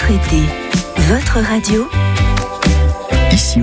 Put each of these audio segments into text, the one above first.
votre été, votre radio. Ici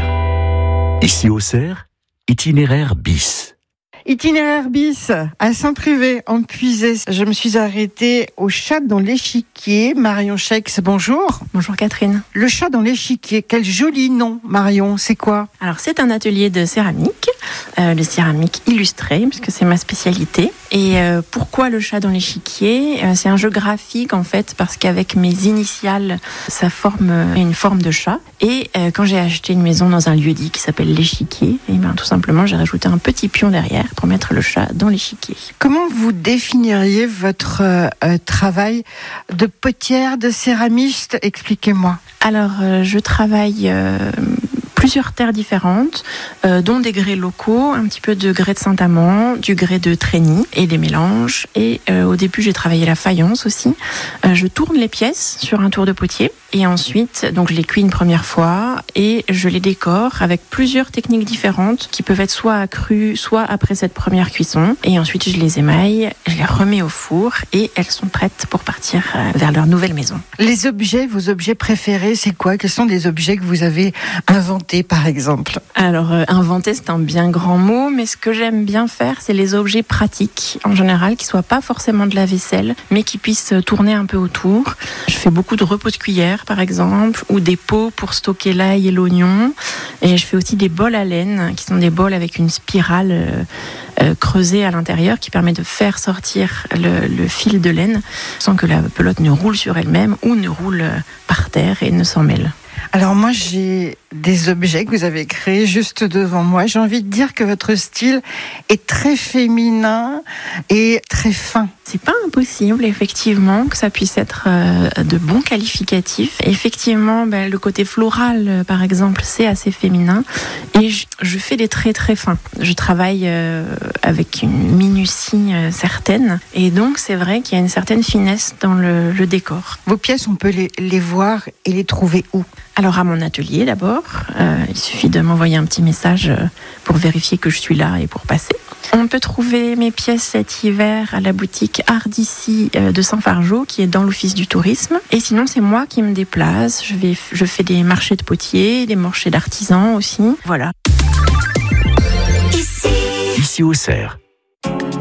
au Cerf, itinéraire bis. Itinéraire bis à Saint-Privé en Puisée. Je me suis arrêtée au chat dans l'échiquier. Marion Schex, bonjour. Bonjour Catherine. Le chat dans l'échiquier, quel joli nom, Marion, c'est quoi? Alors c'est un atelier de céramique, de céramique illustrée, puisque c'est ma spécialité. Et pourquoi le chat dans l'échiquier? C'est un jeu graphique en fait, parce qu'avec mes initiales, ça forme une forme de chat. Et quand j'ai acheté une maison dans un lieu-dit qui s'appelle l'échiquier, et tout simplement j'ai rajouté un petit pion derrière pour mettre le chat dans l'échiquier. Comment vous définiriez votre travail de potière, de céramiste? Expliquez-moi. Alors, je travaille plusieurs terres différentes, dont des grès locaux, un petit peu de grès de Saint-Amand, du grès de Trény et des mélanges. Et au début, j'ai travaillé la faïence aussi. Je tourne les pièces sur un tour de potier. Et ensuite, donc je les cuis une première fois et je les décore avec plusieurs techniques différentes qui peuvent être soit accrues, soit après cette première cuisson. Et ensuite, je les émaille, je les remets au four et elles sont prêtes pour partir vers leur nouvelle maison. Les objets, vos objets préférés, c'est quoi? Quels sont des objets que vous avez inventés, par exemple? Alors, inventer, c'est un bien grand mot, mais ce que j'aime bien faire, c'est les objets pratiques, en général, qui soient pas forcément de la vaisselle, mais qui puissent tourner un peu autour. Je fais beaucoup de repose-cuillères, par exemple, ou des pots pour stocker l'ail et l'oignon. Et je fais aussi des bols à laine, qui sont des bols avec une spirale creusée à l'intérieur, qui permet de faire sortir le fil de laine, sans que la pelote ne roule sur elle-même ou ne roule par terre et ne s'en mêle. Alors moi, j'ai des objets que vous avez créés juste devant moi. J'ai envie de dire que votre style est très féminin et très fin. C'est pas impossible, effectivement, que ça puisse être de bons qualificatifs. Effectivement, le côté floral, par exemple, c'est assez féminin. Et je fais des traits très fins. Je travaille avec une minutie certaine. Et donc, c'est vrai qu'il y a une certaine finesse dans le décor. Vos pièces, on peut les voir et les trouver où? Alors, à mon atelier, d'abord. Il suffit de m'envoyer un petit message pour vérifier que je suis là et pour passer. On peut trouver mes pièces cet hiver à la boutique Art d'ici de Saint-Fargeau, qui est dans l'office du tourisme. Et sinon, c'est moi qui me déplace. Je fais des marchés de potiers, des marchés d'artisans aussi. Voilà. Ici au Cerf.